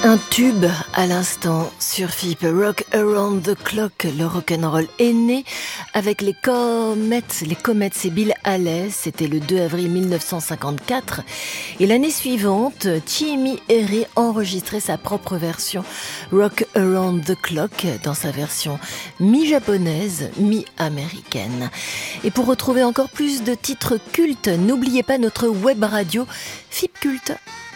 Un tube à l'instant sur FIP, Rock Around the Clock. Le rock'n'roll est né avec les Comets, c'est Bill Haley. C'était le 2 avril 1954. Et l'année suivante, Jimi Hendrix enregistrait sa propre version Rock Around the Clock dans sa version mi-japonaise, mi-américaine. Et pour retrouver encore plus de titres cultes, n'oubliez pas notre web radio FIP Culte.